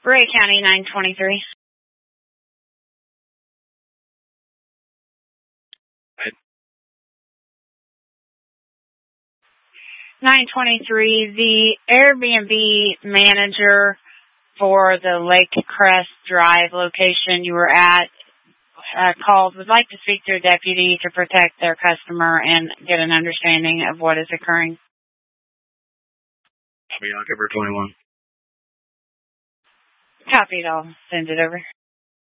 Ray County 923. 923, the Airbnb manager for the Lake Crest Drive location you were at called, would like to speak to a deputy to protect their customer and get an understanding of what is occurring. I'll be October 21. Copied, I'll send it over.